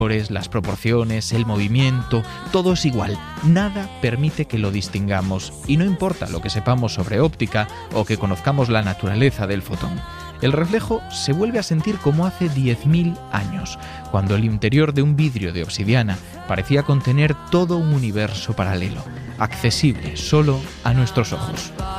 las proporciones, el movimiento, todo es igual. Nada permite que lo distingamos y no importa lo que sepamos sobre óptica o que conozcamos la naturaleza del fotón. El reflejo se vuelve a sentir como hace 10.000 años, cuando el interior de un vidrio de obsidiana parecía contener todo un universo paralelo, accesible solo a nuestros ojos.